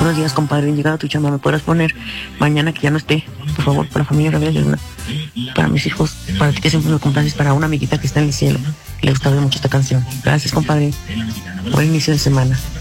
Buenos días, compadre. Llegado a tu chamba, ¿me podrás poner mañana que ya no esté? Por favor, para la familia Ramírez de Luna, para mis hijos, para ti que siempre me complaces, para una amiguita que está en el cielo. Le gustaba mucho esta canción. Gracias, compadre. Buen inicio de semana.